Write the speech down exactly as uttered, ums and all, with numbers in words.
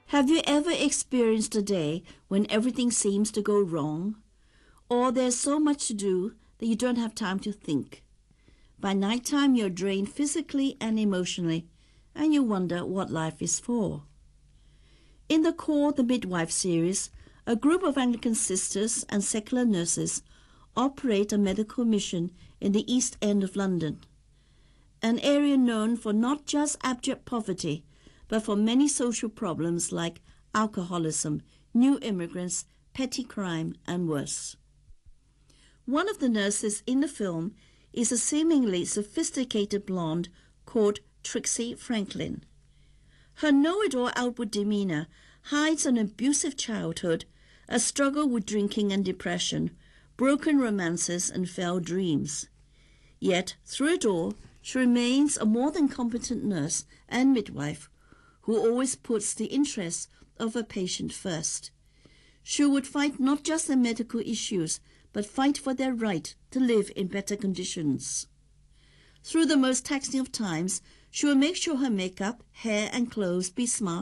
Have you ever experienced a day when everything seems to go wrong? Or there's so much to do that you don't have time to think? By nighttime, you're drained physically and emotionally, and you wonder what life is for. In the Call the Midwife series, a group of Anglican sisters and secular nurses operate a medical mission in the East End of London, an area known for not just abject poverty, but for many social problems like alcoholism, new immigrants, petty crime, and worse. One of the nurses in the film is a seemingly sophisticated blonde called Trixie Franklin. Her know-it-all outward demeanor hides an abusive childhood, a struggle with drinking and depression, broken romances, and failed dreams. Yet, through it all, she remains a more than competent nurse and midwife who always puts the interests of her patient first. She would fight not just their medical issues, but fight for their right to live in better conditions. Through the most taxing of times, she will make sure her makeup, hair, and clothes be smart,